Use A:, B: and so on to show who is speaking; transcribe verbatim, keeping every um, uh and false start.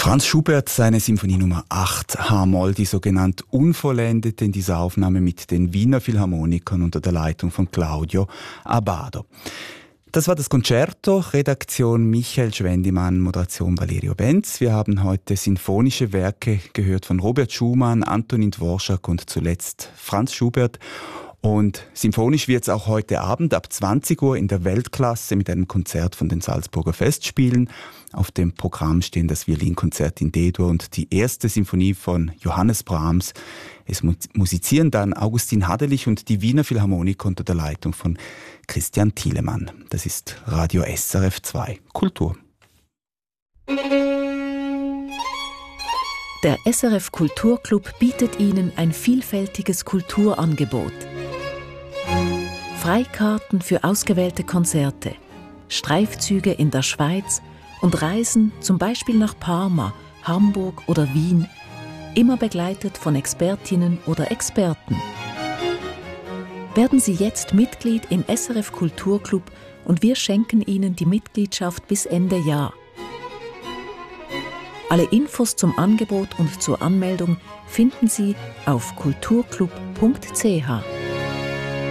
A: Franz Schubert, seine Symphonie Nummer acht, H-Moll, die sogenannt Unvollendete in dieser Aufnahme mit den Wiener Philharmonikern unter der Leitung von Claudio Abbado. Das war das Concerto, Redaktion Michael Schwendimann, Moderation Valerio Benz. Wir haben heute sinfonische Werke gehört von Robert Schumann, Antonin Dvorak und zuletzt Franz Schubert. Und symphonisch wird es auch heute Abend ab zwanzig Uhr in der Weltklasse mit einem Konzert von den Salzburger Festspielen. Auf dem Programm stehen das Violinkonzert in D-Dur und die erste Symphonie von Johannes Brahms. Es musizieren dann Augustin Hadelich und die Wiener Philharmoniker unter der Leitung von Christian Thielemann. Das ist Radio S R F zwei Kultur.
B: Der S R F Kulturclub bietet Ihnen ein vielfältiges Kulturangebot. Freikarten für ausgewählte Konzerte, Streifzüge in der Schweiz und Reisen zum Beispiel nach Parma, Hamburg oder Wien, immer begleitet von Expertinnen oder Experten. Werden Sie jetzt Mitglied im S R F Kulturclub und wir schenken Ihnen die Mitgliedschaft bis Ende Jahr. Alle Infos zum Angebot und zur Anmeldung finden Sie auf kulturclub punkt c h.